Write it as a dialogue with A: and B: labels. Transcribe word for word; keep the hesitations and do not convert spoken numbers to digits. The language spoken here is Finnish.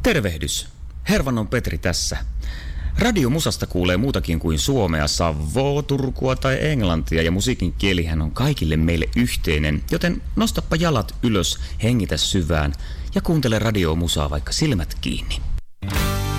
A: Tervehdys. Hervannon Petri tässä. Radiomusasta kuulee muutakin kuin suomea, Savoa, Turkua tai englantia, ja musiikin kielihän on kaikille meille yhteinen, joten nostappa jalat ylös, hengitä syvään ja kuuntele radiomusaa vaikka silmät kiinni.